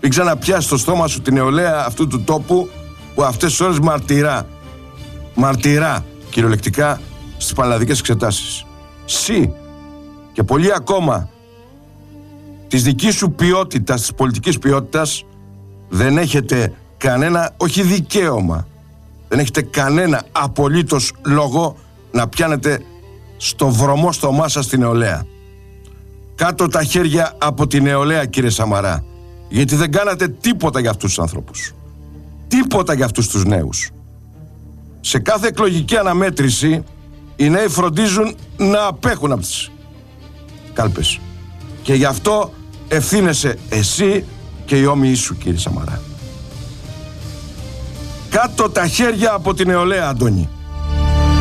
Μην ξαναπιάσει στο στόμα σου την νεολαία αυτού του τόπου που αυτές τις ώρες μαρτυρά κυριολεκτικά στις πανελλαδικές εξετάσεις. Και πολλοί ακόμα της δικής σου ποιότητας, της πολιτικής ποιότητας, δεν έχετε κανένα, όχι δικαίωμα, δεν έχετε κανένα απολύτως λόγο να πιάνετε στο βρωμό στομά σας την νεολαία. Κάτω τα χέρια από τη νεολαία, κύριε Σαμαρά, γιατί δεν κάνατε τίποτα για αυτούς τους ανθρώπους. Τίποτα για αυτούς τους νέους. Σε κάθε εκλογική αναμέτρηση οι νέοι φροντίζουν να απέχουν από τις κάλπες. Και γι' αυτό ευθύνεσαι εσύ και οι όμοιοι σου, κύριε Σαμαρά. Κάτω τα χέρια από τη νεολαία, Αντώνη.